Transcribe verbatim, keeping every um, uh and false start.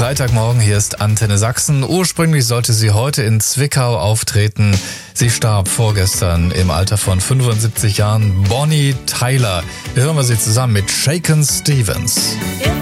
Freitagmorgen, hier ist Antenne Sachsen. Ursprünglich sollte sie heute in Zwickau auftreten. Sie starb vorgestern im Alter von fünfundsiebzig Jahren. Bonnie Tyler. Hören wir sie zusammen mit Shakin' Stevens.